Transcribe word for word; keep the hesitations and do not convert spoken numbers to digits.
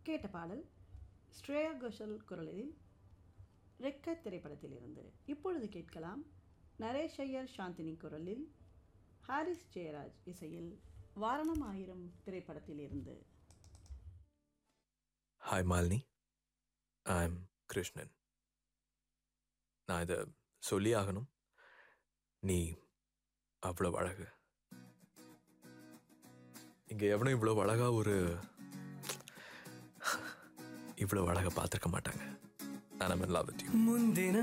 கேட்ட பாடல் ஸ்ரேயா கோஷல் குரலில் ரெக்க திரைப்படத்தில் இருந்து. இப்பொழுது கேட்கலாம் நரேஷ் ஐயர் சாந்தினி குரலில் ஹாரிஸ் ஜெயராஜ் இசையில் வாரணம் ஆயிரம் திரைப்படத்தில் இருந்து. Hi Malini, I am Krishnan. நான் இதை சொல்லி ஆகணும். நீ அவ்வளோ அழகு. இங்கே எவனும் இவ்வளோ அழகா ஒரு இவ்வளோ அழகா பார்த்துருக்க மாட்டாங்க. நான் லவ் வித் யூ. முந்தின